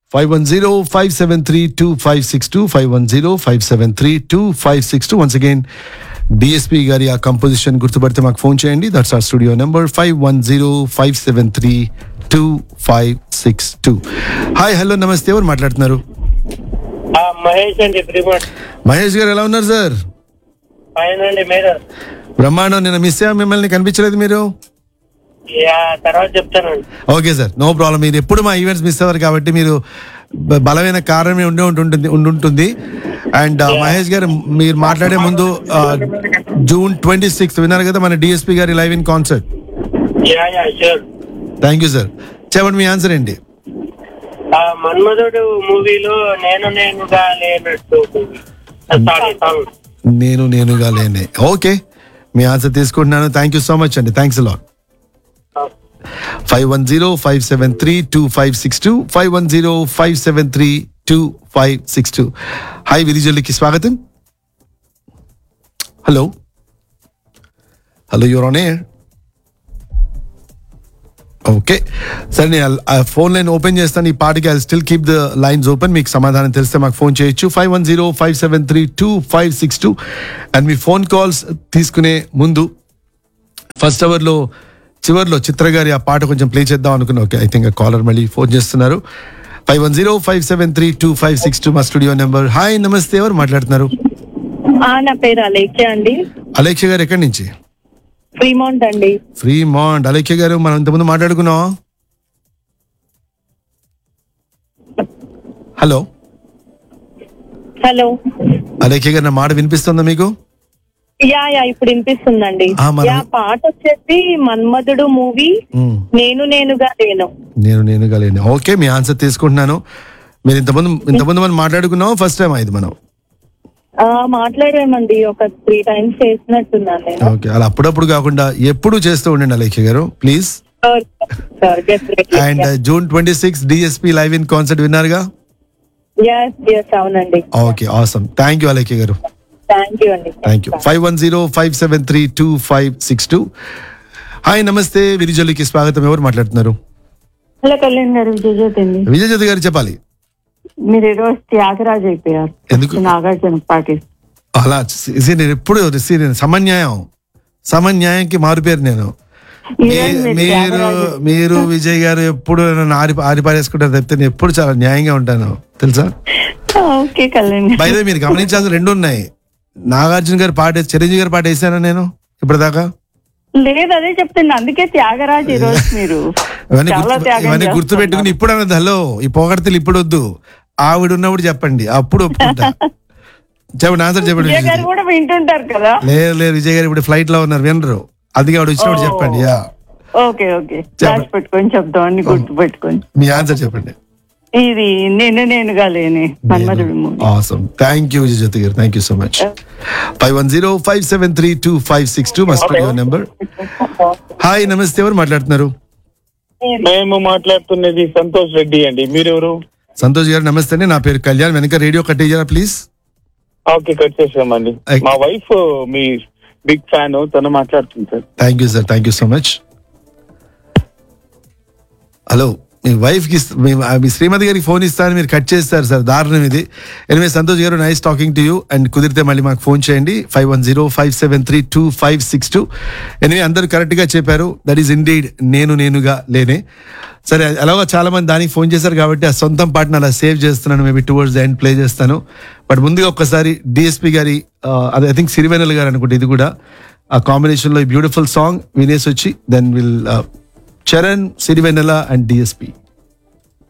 510-573-2562, 510-573-2562. Once again, DSP గారి ఆ composition గుర్తుపడితే మాకు ఫోన్ చేయండి. That's our studio number 510-573-2562. Hi, hello, నమస్తే. ఎవరు మాట్లాడుతున్నారు? మహేష్ అండి. మహేష్ గారు ఎలా ఉన్నారు సార్? బ్రహ్మాండం. నేను మిస్ అయ్యా, మిమ్మల్ని కనిపించలేదు మీరు. తర్వాత చెప్తానండి. Okay sir, no problem. మీరు ఎప్పుడు మా ఈవెంట్స్ మిస్ అవ్వరు కాబట్టి మీరు బలమైన కారణమే ఉండుంటుంది. అండ్ మహేష్ గారు, మీరు మాట్లాడే ముందు June 26 విన్నారు కదా మన డిఎస్పీ గారి live in concert. Thank you sir. చెప్పండి, మీ ఆన్సర్ ఏంటి? మన్మధుడు మూవీలో నేనుగా లేనట్టు. నేనుగా లేనే. ఓకే, మీ ఆన్సర్ తీసుకుంటున్నాను. థ్యాంక్ యూ సో మచ్ అండి. Thanks a lot. 510-573-2562, 510-573-2562. హాయ్, విరిజల్లికి స్వాగతం. Hello, you're on air. Okay సరే, నేను ఫోన్ లైన్ ఓపెన్ చేస్తాను ఈ పాటకి. I still keep the lines open. మీకు సమాధానం తెలిస్తే మాకు ఫోన్ చేయొచ్చు. 510-573-2562. అండ్ మీ ఫోన్ కాల్స్ తీసుకునే ముందు ఫస్ట్ అవర్లో చివర్లో చిత్ర గారి ఆ పాట కొంచెం ప్లే చేద్దాం అనుకున్నా. ఓకే, ఐ థింక్ కాలర్ మళ్ళీ ఫోన్ చేస్తున్నారు. 510-573-2562 మా స్టూడియో నెంబర్. హాయ్, నమస్తే. ఎవరు మాట్లాడుతున్నారు? నా పేరు అలేఖ్య అండి. అలేఖ్య గారు ఎక్కడి నుంచి? ఫ్రీమౌంట్ అండి. ఫ్రీమౌంట్. అలేఖ్య గారు, మనం ఇంతకుముందు మాట్లాడుకున్నాం. హలో అలేఖ్య గారు, నా మాట వినిపిస్తుందా మీకు? యా ఇప్పుడు వినిపిస్తుందండి. పాట వచ్చేసి మన్మధుడు మూవీ నేనుగా లేను. ఓకే, మీ ఆన్సర్ తీసుకుంటున్నాను. మీరు ఇంతకుముందు మనం మాట్లాడుకున్నాం, ఫస్ట్ టైం ఇది మనం మాట్లాడామండి. ఒక 3 times చేసినట్టున్నాను. ఓకే, అలా అప్పుడప్పుడు కాకుండా ఎప్పుడు చేస్తూ ఉండండి అలేఖ్య గారు, please. And June 26 DSP live in concert విన్నారుగా? అవునండి. Okay, awesome. Thank you Alekhya గారు. థ్యాంక్ యూ అండి. 510-573-2562. హాయ్, నమస్తే. విరిజల్లికి స్వాగతం. ఎవరు మాట్లాడుతున్నారు? హలో, కళ్యాణ్ గారు. విజయజ్యోతి గారు చెప్పాలి. మీరు ఈరోజు త్యాగరాజు అయిపోయారు. ఎందుకు? నాగార్జున పార్టీ అలా నేను ఎప్పుడు సమన్యాయంకి మారుపేరు నేను. మీరు విజయ్ గారు ఎప్పుడు ఆరిపారేసుకుంటారు తప్పితే నేను ఎప్పుడు చాలా న్యాయంగా ఉంటాను, తెలుసా? ఓకే కళ్యాణ్. బయట మీరు గమనించాల్సిన 2 ఉన్నాయి. నాగార్జున గారి పాట, చిరంజీవి గారి పాట వేసాను నేను ఇప్పటిదాకా. లేదు, అదే చెప్తున్నా. అందుకే త్యాగరాజు ఈరోజు మీరు ఇవన్నీ గుర్తు పెట్టుకుని ఇప్పుడు అన్నది. హలో, ఈ పొగడతలు ఇప్పుడు వద్దు. ఆవిడ ఉన్నప్పుడు చెప్పండి, అప్పుడు ఒప్పుకుంటా. చెప్పండి, ఆన్సర్ చెప్పండి. వింటుంటారు కదా? లేదు, విజయ్ గారు ఇప్పుడు ఫ్లైట్ లో ఉన్నారు, వినరు. అందుకే ఆవిడ వచ్చినప్పుడు చెప్పండి. ఓకే పెట్టుకొని చెప్తాం, అన్ని గుర్తు పెట్టుకొని. మీ ఆన్సర్ చెప్పండి. ఇది నేనుగా లేని మన్మధుడు movie. Awesome. Thank you Vijaya Jyothi గారు. Thank you so much. 510-573-2562 మా స్టూడియో నెంబర్. హాయ్, నమస్తే. ఎవరు మాట్లాడుతున్నారు? మేము మాట్లాడుతున్నది సంతోష్ రెడ్డి అండి. మీరెవరు? సంతోష్ గారు నమస్తే అండి. నా పేరు కళ్యాణ్. వెనక రేడియో కట్టేయారా ప్లీజ్? ఓకే, కట్ చేసామండి. మా వైఫ్ మీ బిగ్ ఫ్యాన్, తను మాట్లాడుతుంది sir. Thank you sir. Thank you so much. Hello, me wife కి మీ శ్రీమతి గారికి ఫోన్ ఇస్తాను, మీరు కట్ చేస్తారు సార్. దారుణం ఇది. ఎనివే, సంతోష్ గారు, nice talking to you. And కుదిరితే మళ్ళీ మాకు ఫోన్ చేయండి. 510-573-2562. ఎనివే, అందరూ కరెక్ట్ గా చెప్పారు. దట్ ఈస్ ఇండీడ్ నేనుగా లేనే. సరే, అలాగా చాలా మంది దానికి ఫోన్ చేశారు కాబట్టి ఆ సొంతం పాటను అలా సేవ్ చేస్తున్నాను. Maybe towards the end play చేస్తాను. బట్ ముందుగా ఒక్కసారి డిఎస్పీ గారి ఐ థింక్ సిరివెన్నెల గారు అనుకుంటే ఇది కూడా ఆ కాంబినేషన్ లో బ్యూటిఫుల్ సాంగ్ వినేసి వచ్చి then will Charan, Sirivennela and DSP.